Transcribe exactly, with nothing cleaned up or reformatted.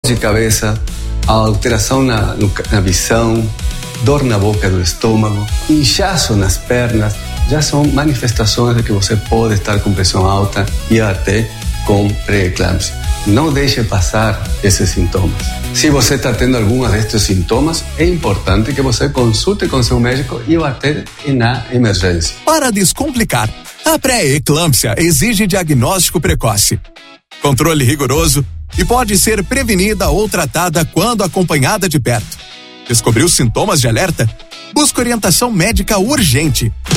de cabeça, a alteração na, na visão, dor na boca do estômago, inchaço nas pernas, já são manifestações de que você pode estar com pressão alta e até com pré-eclâmpsia. Não deixe passar esses sintomas. Se você está tendo algum destes sintomas, é importante que você consulte com seu médico e o atenda na emergência. Para descomplicar, a pré-eclâmpsia exige diagnóstico precoce, controle rigoroso e pode ser prevenida ou tratada quando acompanhada de perto. Descobriu sintomas de alerta? Busque orientação médica urgente.